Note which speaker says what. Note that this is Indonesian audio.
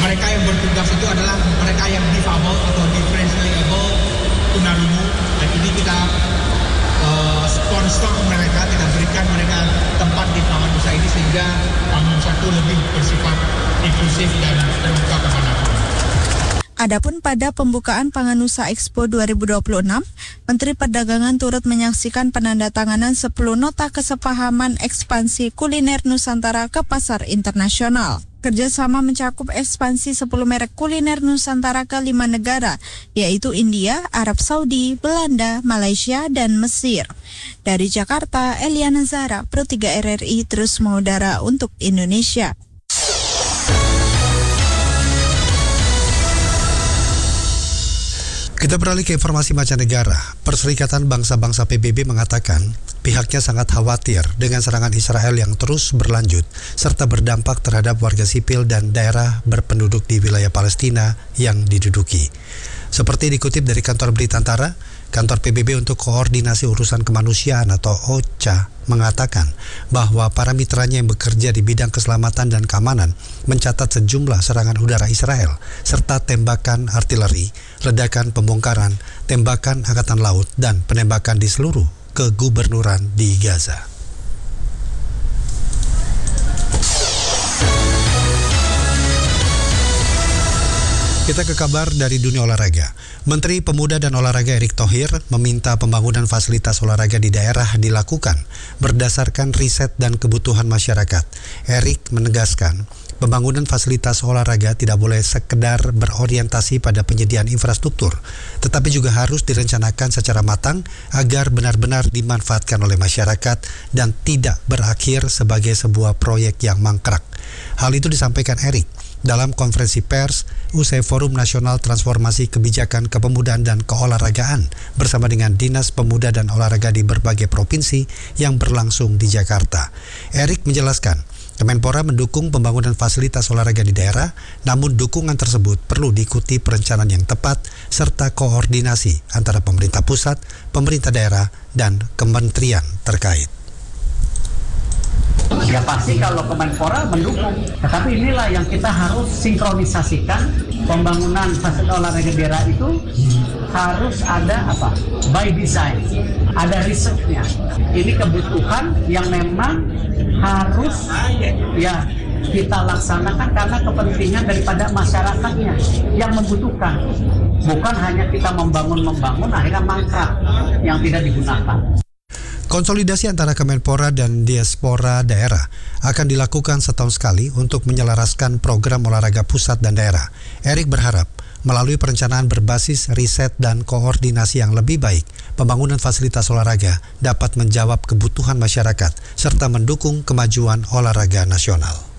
Speaker 1: mereka yang bertugas itu adalah mereka yang difabel atau differentially able tunarungu, dan ini kita sponsor mereka, kita berikan mereka tempat di Panganusa ini sehingga Panganusa itu lebih bersifat inklusif dan terbuka kemanapun.
Speaker 2: Adapun pada pembukaan Panganusa Expo 2026, Menteri Perdagangan turut menyaksikan penandatanganan 10 nota kesepahaman ekspansi kuliner Nusantara ke pasar internasional. Kerjasama mencakup ekspansi 10 merek kuliner Nusantara ke 5 negara, yaitu India, Arab Saudi, Belanda, Malaysia, dan Mesir. Dari Jakarta, Eliana Zara, Pro 3 RRI terus mengudara untuk Indonesia.
Speaker 3: Kita beralih ke informasi mancanegara. Perserikatan Bangsa-Bangsa PBB mengatakan pihaknya sangat khawatir dengan serangan Israel yang terus berlanjut serta berdampak terhadap warga sipil dan daerah berpenduduk di wilayah Palestina yang diduduki. Seperti dikutip dari kantor berita Antara, Kantor PBB untuk Koordinasi Urusan Kemanusiaan atau OCHA mengatakan bahwa para mitranya yang bekerja di bidang keselamatan dan keamanan mencatat sejumlah serangan udara Israel serta tembakan artileri, ledakan pembongkaran, tembakan angkatan laut, dan penembakan di seluruh kegubernuran di Gaza. Kita ke kabar dari dunia olahraga. Menteri Pemuda dan Olahraga Erick Thohir meminta pembangunan fasilitas olahraga di daerah dilakukan berdasarkan riset dan kebutuhan masyarakat. Erick menegaskan, pembangunan fasilitas olahraga tidak boleh sekedar berorientasi pada penyediaan infrastruktur, tetapi juga harus direncanakan secara matang agar benar-benar dimanfaatkan oleh masyarakat dan tidak berakhir sebagai sebuah proyek yang mangkrak. Hal itu disampaikan Erick dalam konferensi pers usai Forum Nasional Transformasi Kebijakan Kepemudaan dan Keolahragaan bersama dengan Dinas Pemuda dan Olahraga di berbagai provinsi yang berlangsung di Jakarta. Erick menjelaskan, Kemenpora mendukung pembangunan fasilitas olahraga di daerah, namun dukungan tersebut perlu diikuti perencanaan yang tepat serta koordinasi antara pemerintah pusat, pemerintah daerah, dan kementerian terkait.
Speaker 4: Ya pasti kalau Kemenpora mendukung, tetapi inilah yang kita harus sinkronisasikan. Pembangunan fasilitas olahraga daerah itu harus ada by design, ada risetnya. Ini kebutuhan yang memang harus kita laksanakan karena kepentingan daripada masyarakatnya yang membutuhkan, bukan hanya kita membangun akhirnya mangkrak yang tidak digunakan.
Speaker 3: Konsolidasi antara Kemenpora dan Diaspora daerah akan dilakukan setahun sekali untuk menyelaraskan program olahraga pusat dan daerah. Erick berharap melalui perencanaan berbasis riset dan koordinasi yang lebih baik, pembangunan fasilitas olahraga dapat menjawab kebutuhan masyarakat serta mendukung kemajuan olahraga nasional.